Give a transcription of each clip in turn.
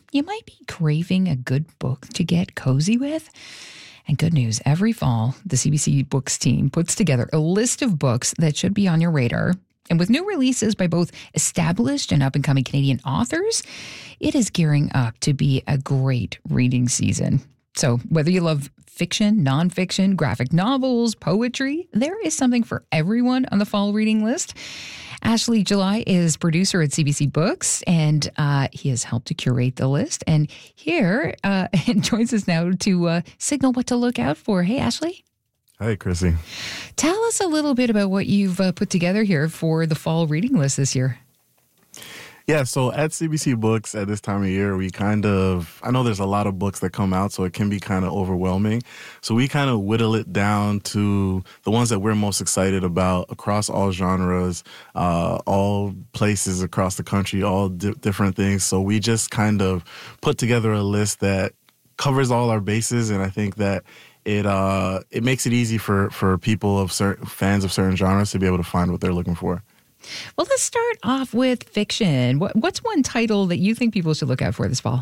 you might be craving a good book to get cozy with. And good news, every fall, the CBC Books team puts together a list of books that should be on your radar. And with new releases by both established and up-and-coming Canadian authors, it is gearing up to be a great reading season. So whether you love fiction, nonfiction, graphic novels, poetry, there is something for everyone on the fall reading list. Ashley July is producer at CBC Books, and he has helped to curate the list. And here joins us now to signal what to look out for. Hey, Ashley. Hi, Chrissy. Tell us a little bit about what you've put together here for the fall reading list this year. Yeah, so at CBC Books at this time of year, I know there's a lot of books that come out, so it can be kind of overwhelming. So we kind of whittle it down to the ones that we're most excited about across all genres, all places across the country, all different things. So we just kind of put together a list that covers all our bases, and I think that it makes it easy for people fans of certain genres to be able to find what they're looking for. Well, let's start off with fiction. What's one title that you think people should look out for this fall?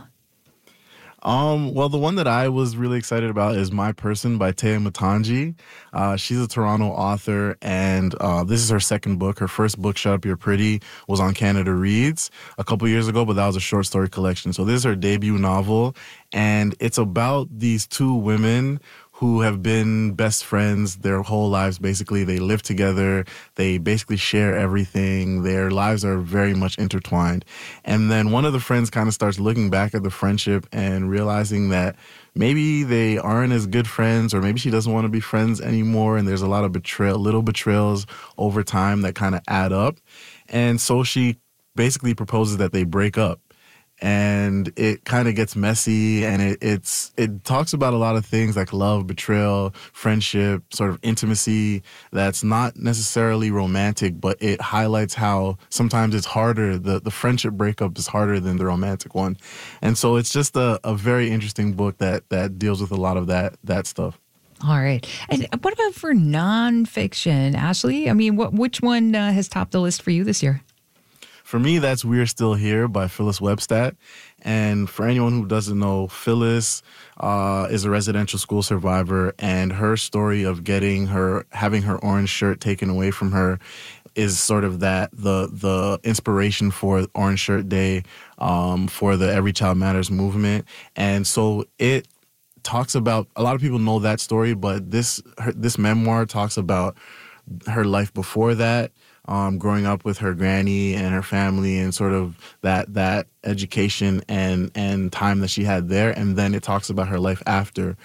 Well, the one that I was really excited about is My Person by Taya Matangi. She's a Toronto author, and this is her second book. Her first book, Shut Up, You're Pretty, was on Canada Reads a couple years ago, but that was a short story collection. So this is her debut novel, and it's about these two women who have been best friends their whole lives, basically. They live together. They basically share everything. Their lives are very much intertwined. And then one of the friends kind of starts looking back at the friendship and realizing that maybe they aren't as good friends, or maybe she doesn't want to be friends anymore. And there's a lot of little betrayals over time that kind of add up. And so she basically proposes that they break up. And it kind of gets messy, and it talks about a lot of things like love, betrayal, friendship, sort of intimacy that's not necessarily romantic, but it highlights how sometimes it's harder. The friendship breakup is harder than the romantic one. And so it's just a very interesting book that deals with a lot of that stuff. All right. And what about for nonfiction, Ashley? I mean, which one has topped the list for you this year? For me, that's We're Still Here by Phyllis Webstad. And for anyone who doesn't know, Phyllis is a residential school survivor, and her story of having her orange shirt taken away from her is sort of the inspiration for Orange Shirt Day, for the Every Child Matters movement. And so it talks about, a lot of people know that story, but this memoir talks about her life before that, growing up with her granny and her family, and sort of that education and time that she had there. And then it talks about her life after.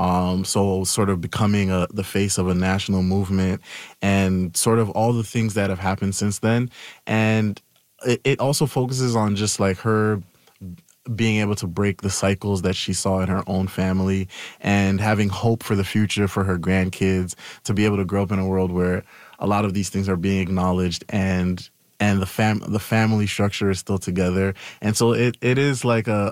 So sort of becoming the face of a national movement, and sort of all the things that have happened since then. And it also focuses on just like her being able to break the cycles that she saw in her own family, and having hope for the future for her grandkids, to be able to grow up in a world where a lot of these things are being acknowledged, and the family structure is still together. And so it is like a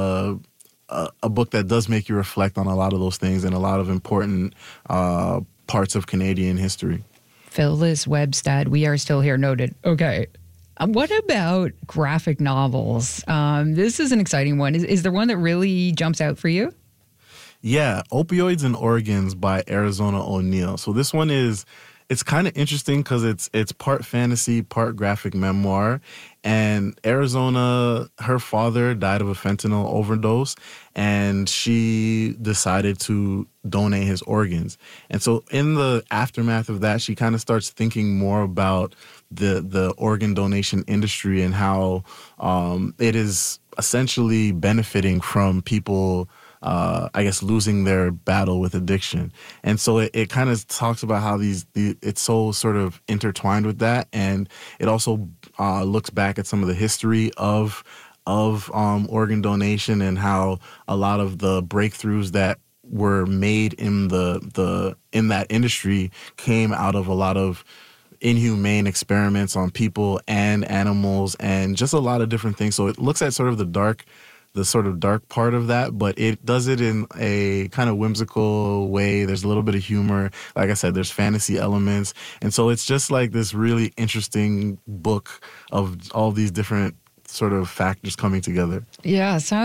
book that does make you reflect on a lot of those things and a lot of important parts of Canadian history. Phyllis Webstad, We Are Still Here, noted. Okay. What about graphic novels? This is an exciting one. Is there one that really jumps out for you? Yeah, Opioids and Organs by Arizona O'Neil. So this one it's kind of interesting because it's part fantasy, part graphic memoir. And Arizona, her father died of a fentanyl overdose, and she decided to donate his organs. And so in the aftermath of that, she kind of starts thinking more about the organ donation industry, and how it is essentially benefiting from people losing their battle with addiction. And so it kind of talks about how it's so sort of intertwined with that. And it also looks back at some of the history of organ donation, and how a lot of the breakthroughs that were made in in that industry came out of a lot of inhumane experiments on people and animals, and just a lot of different things. So it looks at sort of the sort of dark part of that, but it does it in a kind of whimsical way. There's a little bit of humor. Like I said, there's fantasy elements. And so it's just like this really interesting book of all these different sort of factors coming together. Yeah,